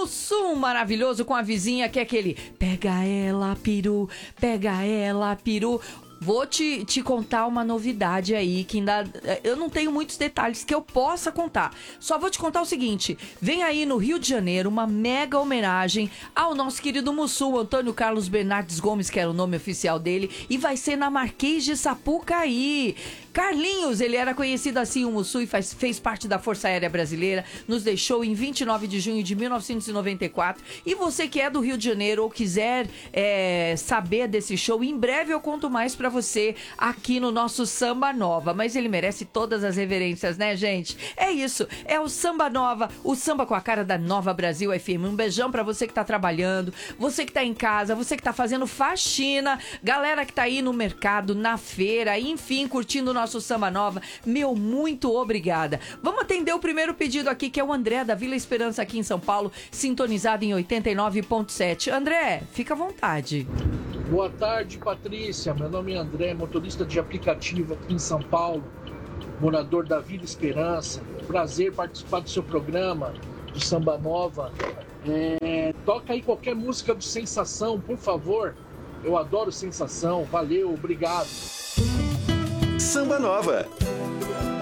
Mussum maravilhoso com a vizinha que é aquele pega ela, peru, pega ela, peru. Vou te contar uma novidade aí, que ainda eu não tenho muitos detalhes que eu possa contar. Só vou te contar o seguinte, vem aí no Rio de Janeiro uma mega homenagem ao nosso querido Mussum, Antônio Carlos Bernardes Gomes, que era o nome oficial dele, e vai ser na Marquês de Sapucaí. Carlinhos, ele era conhecido assim, o Mussum, e fez parte da Força Aérea Brasileira, nos deixou em 29 de junho de 1994. E você que é do Rio de Janeiro ou quiser saber desse show, em breve eu conto mais pra você aqui no nosso Samba Nova. Mas ele merece todas as reverências, né, gente? É isso, é o Samba Nova, o samba com a cara da Nova Brasil FM. Um beijão pra você que tá trabalhando, você que tá em casa, você que tá fazendo faxina, galera que tá aí no mercado, na feira, enfim, curtindo o nosso Samba Nova. Meu, muito obrigada. Vamos atender o primeiro pedido aqui, que é o André da Vila Esperança aqui em São Paulo, sintonizado em 89.7. André, fica à vontade. Boa tarde, Patrícia. Meu nome é André, motorista de aplicativo aqui em São Paulo, morador da Vila Esperança. Prazer participar do seu programa do Samba Nova. Toca aí qualquer música do Sensação, por favor. Eu adoro Sensação. Valeu, obrigado. Samba Nova.